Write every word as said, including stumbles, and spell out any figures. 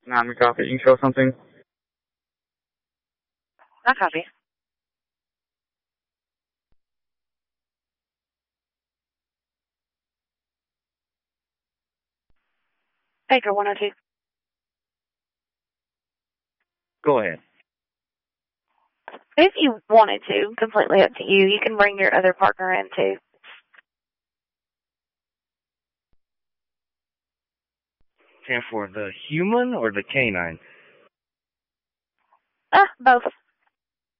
Not me copy. You can show something. Not copy. Baker one oh two. Go ahead. If you wanted to, completely up to you. You can bring your other partner in too. And for the human or the canine? Ah, both.